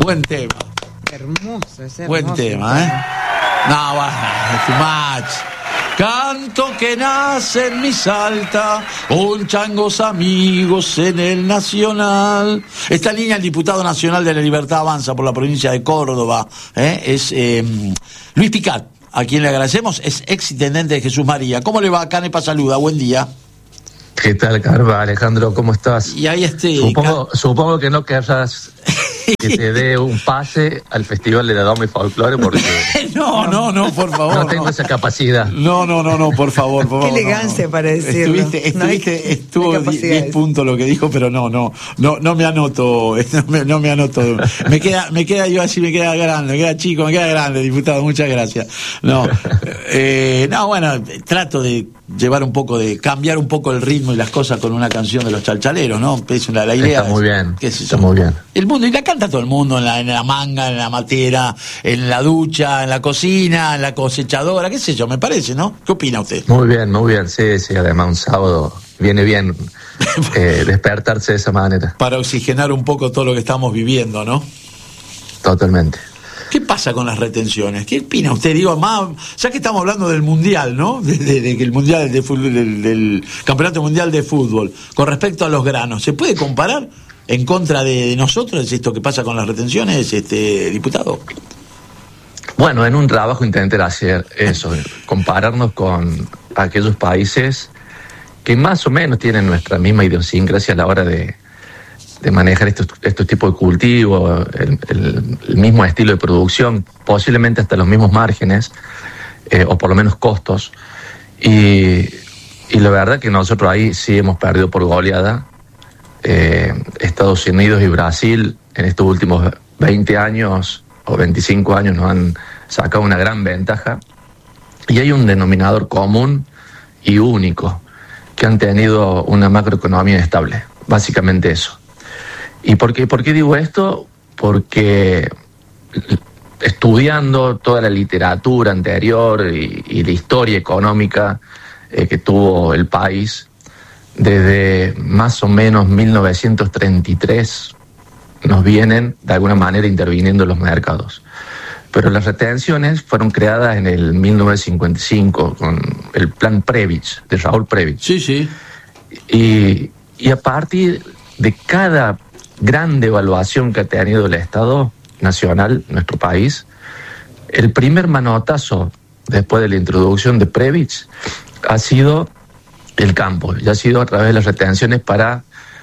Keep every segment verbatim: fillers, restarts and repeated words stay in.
Buen tema. Hermoso, es hermoso. Buen tema, ¿eh? No, va, es too much. Canto que nace en mi Salta, con changos amigos en el Nacional. Esta línea, el diputado nacional de la Libertad Avanza por la provincia de Córdoba, ¿eh? es eh, Luis Picat, a quien le agradecemos, es ex intendente de Jesús María. ¿Cómo le va? Canepa saluda, buen día. ¿Qué tal, Carva? Alejandro, ¿cómo estás? Y ahí este... Supongo, supongo que no querrás que te dé un pase al Festival de la Doma y Folclore porque... no, no, no, por favor. No tengo no. esa capacidad. No, no, no, no, por favor. Por Qué favor, elegancia no. para decirlo. Estuviste, estuviste, no hay, estuvo no hay diez puntos lo que dijo, pero no, no, no, no me anoto, no me, no me anoto. Me queda, me queda yo así, me queda grande, me queda chico, me queda grande, diputado, muchas gracias. No, eh, no, bueno, trato de llevar un poco de, cambiar un poco el ritmo y las cosas con una canción de los Chalchaleros, ¿no? Es la, la idea. Está muy es, bien, ¿qué es está muy bien. El mundo, y la canta todo el mundo, en la, en la manga, en la matera, en la ducha, en la cocina, en la cosechadora, qué sé yo, me parece, ¿no? ¿Qué opina usted? Muy bien, muy bien, sí, sí, además un sábado viene bien eh, despertarse de esa manera. Para oxigenar un poco todo lo que estamos viviendo, ¿no? Totalmente. ¿Qué pasa con las retenciones? ¿Qué opina usted? Digo, más, ya que estamos hablando del Mundial, ¿no? De, de, de, del Mundial de fútbol, del, del Campeonato Mundial de Fútbol, con respecto a los granos, ¿se puede comparar en contra de, de nosotros esto que pasa con las retenciones, este diputado? Bueno, en un trabajo intenté hacer eso, compararnos con aquellos países que más o menos tienen nuestra misma idiosincrasia a la hora de, de manejar estos, estos tipos de cultivos, el, el, el mismo estilo de producción, posiblemente hasta los mismos márgenes, eh, o por lo menos costos. Y, y la verdad que nosotros ahí sí hemos perdido por goleada. Eh, Estados Unidos y Brasil en estos últimos veinte años o veinticinco años nos han sacado una gran ventaja, y hay un denominador común y único, que han tenido una macroeconomía estable, básicamente eso. ¿Y por qué, por qué digo esto? Porque estudiando toda la literatura anterior y, y la historia económica eh, que tuvo el país, desde más o menos mil novecientos treinta y tres nos vienen de alguna manera interviniendo los mercados. Pero las retenciones fueron creadas en el mil novecientos cincuenta y cinco con el plan Prebisch, de Raúl Prebisch. Sí, sí. Y, y a partir de cada gran devaluación que ha tenido el Estado Nacional, nuestro país, el primer manotazo después de la introducción de Prebisch ha sido el campo, y ha sido a través de las retenciones para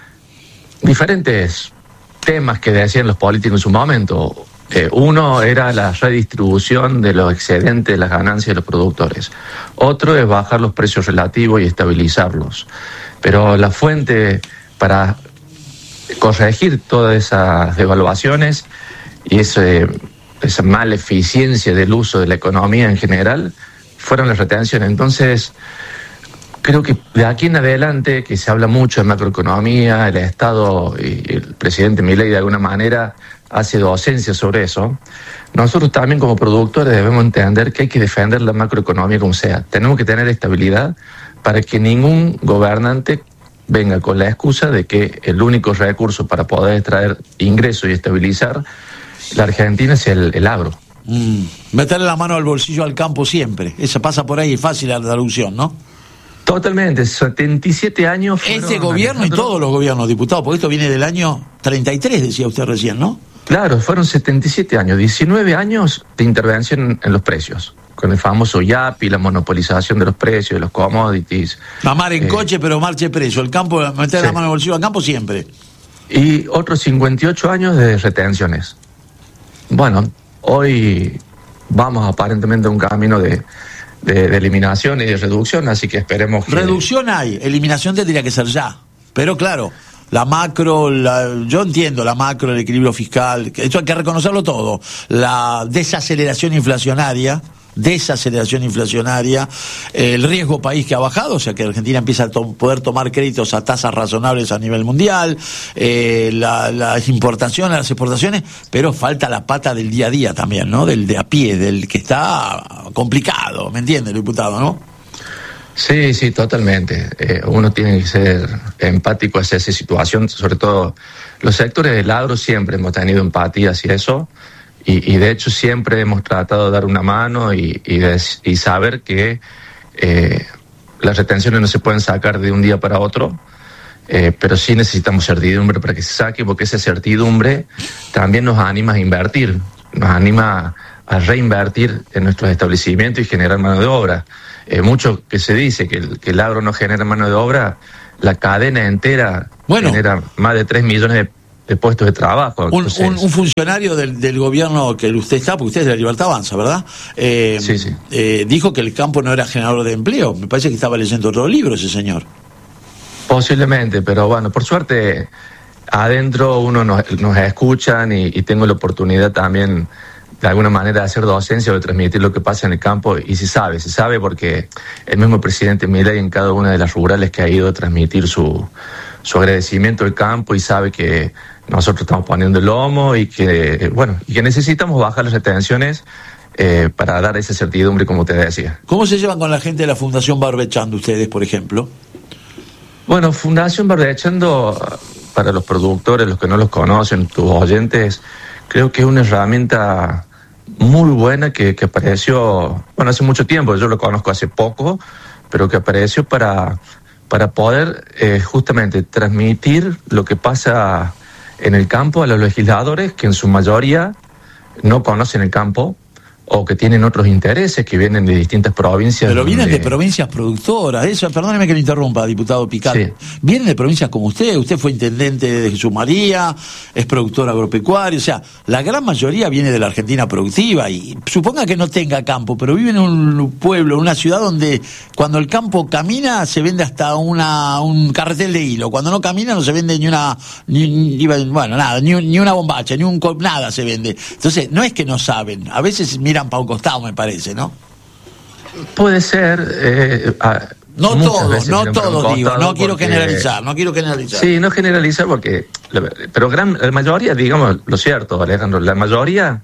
diferentes temas que decían los políticos en su momento. Eh, uno era la redistribución de los excedentes de las ganancias de los productores. Otro es bajar los precios relativos y estabilizarlos. Pero la fuente para corregir todas esas devaluaciones y ese, esa mala eficiencia del uso de la economía en general fueron las retenciones. Entonces, creo que de aquí en adelante, que se habla mucho de macroeconomía, el Estado y el presidente Milei de alguna manera hace docencia sobre eso, nosotros también como productores debemos entender que hay que defender la macroeconomía como sea. Tenemos que tener estabilidad para que ningún gobernante venga con la excusa de que el único recurso para poder extraer ingresos y estabilizar la Argentina es el, el agro. Mm. Meterle la mano al bolsillo al campo siempre. Esa pasa por ahí, fácil la traducción, ¿no? Totalmente, setenta y siete años. Este gobierno Alejandro... y todos los gobiernos, diputado, porque esto viene del año treinta y tres, decía usted recién, ¿no? Claro, fueron setenta y siete años, diecinueve años de intervención en los precios, con el famoso I A P I, la monopolización de los precios, de los commodities. Mamar en eh, coche, pero marche preso. El campo, meter sí. la mano en el bolsillo al campo siempre. Y otros cincuenta y ocho años de retenciones. Bueno, hoy vamos aparentemente a un camino de... De, de eliminación y de reducción, así que esperemos que... Reducción hay, eliminación tendría que ser ya, pero claro, la macro, la, yo entiendo la macro, el equilibrio fiscal, esto hay que reconocerlo todo, la desaceleración inflacionaria, desaceleración inflacionaria, eh, el riesgo país que ha bajado, o sea que Argentina empieza a to- poder tomar créditos a tasas razonables a nivel mundial, eh, la, las importaciones, las exportaciones, pero falta la pata del día a día también, ¿no? Del de a pie, del que está complicado, ¿me entiende, diputado, no? Sí, sí, totalmente. Eh, uno tiene que ser empático hacia esa situación, sobre todo los sectores del agro siempre hemos tenido empatía hacia eso y, y de hecho siempre hemos tratado de dar una mano y, y, de, y saber que eh, las retenciones no se pueden sacar de un día para otro, eh, pero sí necesitamos certidumbre para que se saque, porque esa certidumbre también nos anima a invertir, nos anima a reinvertir en nuestros establecimientos y generar mano de obra. Eh, mucho que se dice que el, que el agro no genera mano de obra, la cadena entera bueno, genera más de tres millones de, de puestos de trabajo. Un, Entonces, un, un funcionario del, del gobierno que usted está, porque usted es de la Libertad Avanza, ¿verdad? Eh, sí, sí. Eh, dijo que el campo no era generador de empleo. Me parece que estaba leyendo otro libro ese señor. Posiblemente, pero bueno, por suerte adentro uno nos, nos escuchan y, y tengo la oportunidad también de alguna manera de hacer docencia o de transmitir lo que pasa en el campo, y se sabe, se sabe porque el mismo presidente Milei en cada una de las rurales que ha ido a transmitir su, su agradecimiento al campo y sabe que nosotros estamos poniendo el lomo y que, bueno, y que necesitamos bajar las retenciones eh, para dar esa certidumbre, como te decía. ¿Cómo se llevan con la gente de la Fundación Barbechando ustedes, por ejemplo? Bueno, Fundación Barbechando, para los productores, los que no los conocen, tus oyentes, creo que es una herramienta muy buena que, que apareció, bueno, hace mucho tiempo, yo lo conozco hace poco, pero que apareció para, para poder eh, justamente transmitir lo que pasa en el campo a los legisladores que en su mayoría no conocen el campo o que tienen otros intereses, que vienen de distintas provincias. Pero vienen donde... de provincias productoras, eso, perdóneme que lo interrumpa, diputado Picard. Sí. Vienen de provincias como usted, usted fue intendente de Jesús María, es productor agropecuario, o sea, la gran mayoría viene de la Argentina productiva, y suponga que no tenga campo, pero vive en un pueblo, en una ciudad donde cuando el campo camina se vende hasta una un carretel de hilo, cuando no camina no se vende ni una, ni, ni, bueno, nada, ni, ni una bombacha, ni un nada se vende. Entonces, no es que no saben, a veces miran para un costado, me parece, ¿no? Puede ser. Eh, a, no todos, no todos, digo, no quiero porque, generalizar, no quiero generalizar. Sí, no generalizar porque, pero gran, la mayoría, digamos, lo cierto, Alejandro, la mayoría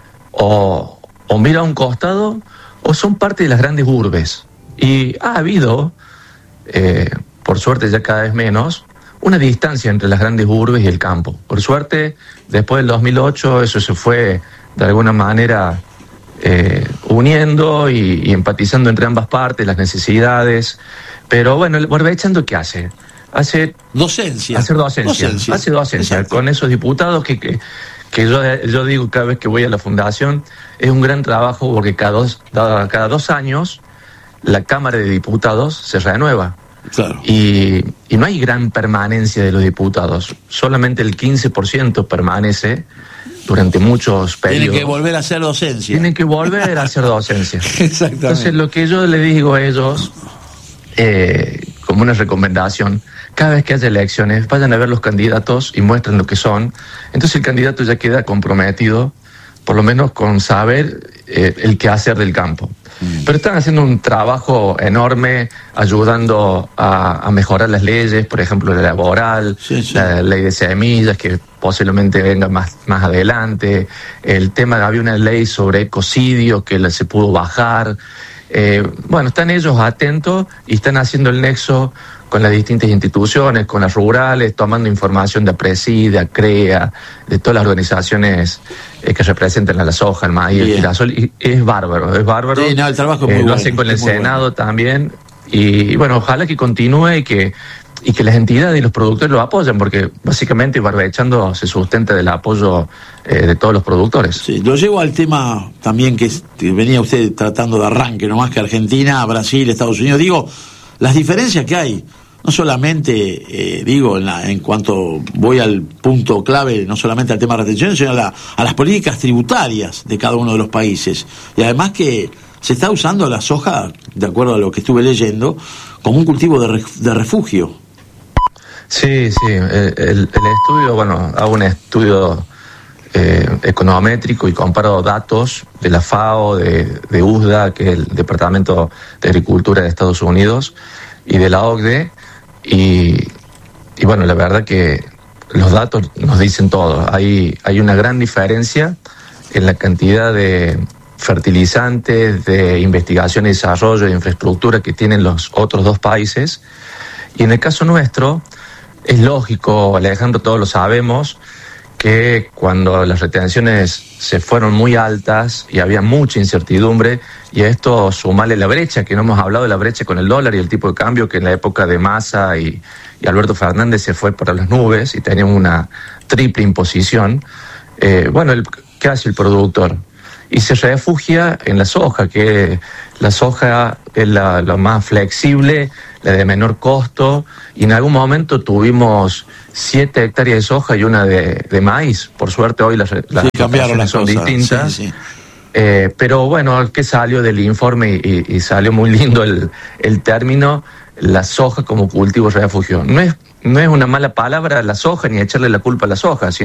o, o mira a un costado o son parte de las grandes urbes. Y ha habido, eh, por suerte ya cada vez menos, una distancia entre las grandes urbes y el campo. Por suerte, después del dos mil ocho, eso se fue de alguna manera eh, uniendo y, y empatizando entre ambas partes, las necesidades. Pero bueno, el Barbechando, ¿qué hace? Hace docencia. Hacer docencia. docencia. Hace docencia. Exacto. Con esos diputados que, que, que yo, yo digo cada vez que voy a la fundación, es un gran trabajo porque cada dos, cada dos años la Cámara de Diputados se renueva. Claro. Y, y no hay gran permanencia de los diputados, solamente el quince por ciento permanece durante muchos periodos. Tienen que volver a hacer docencia. Tienen que volver a hacer docencia. Exactamente. Entonces, lo que yo le digo a ellos, eh, como una recomendación, cada vez que haya elecciones, vayan a ver los candidatos y muestren lo que son. Entonces el candidato ya queda comprometido, por lo menos con saber eh, el qué hacer del campo. Mm. Pero están haciendo un trabajo enorme, ayudando a, a mejorar las leyes, por ejemplo, la laboral, sí, sí. la ley de semillas, que posiblemente venga más, más adelante. El tema, había una ley sobre ecocidio que se pudo bajar. Eh, bueno, están ellos atentos y están haciendo el nexo con las distintas instituciones, con las rurales, tomando información de APRESID, de ACREA, de todas las organizaciones eh, que representan a la soja, el maíz, el girasol, y es bárbaro, es bárbaro. Sí, no, el trabajo es eh, muy lo bueno, hacen con el Senado bueno. también, y, y bueno, ojalá que continúe y que y que las entidades y los productores lo apoyen, porque básicamente Barbechando se sustenta del apoyo eh, de todos los productores. Sí, lo llevo al tema también que, es, que venía usted tratando de arranque, no más que Argentina, Brasil, Estados Unidos. Digo, las diferencias que hay, no solamente, eh, digo, en, la, en cuanto voy al punto clave, no solamente al tema de retención, sino a, la, a las políticas tributarias de cada uno de los países. Y además que se está usando la soja, de acuerdo a lo que estuve leyendo, como un cultivo de, ref, de refugio. Sí, sí, el, el, el estudio, bueno, hago un estudio eh, econométrico y comparo datos de la FAO, de, de U S D A, que es el Departamento de Agricultura de Estados Unidos, y de la O C D E, y, y bueno, la verdad que los datos nos dicen todo. Hay, hay una gran diferencia en la cantidad de, fertilizantes, de investigación y desarrollo, de infraestructura que tienen los otros dos países. Y en el caso nuestro, es lógico, Alejandro, todos lo sabemos, que cuando las retenciones se fueron muy altas y había mucha incertidumbre, y a esto sumarle la brecha, que no hemos hablado de la brecha con el dólar y el tipo de cambio, que en la época de Massa y, y Alberto Fernández se fue para las nubes y teníamos una triple imposición. Eh, bueno, el, ¿qué hace el productor? Y se refugia en la soja, que la soja es la, la más flexible, la de menor costo, y en algún momento tuvimos siete hectáreas de soja y una de, de maíz. Por suerte hoy las, las sí, cambiaron las son cosas, distintas. sí, sí. Eh, pero bueno, que salió del informe y, y salió muy lindo el, el término, la soja como cultivo refugio. No es, no es una mala palabra la soja, ni echarle la culpa a la soja, sino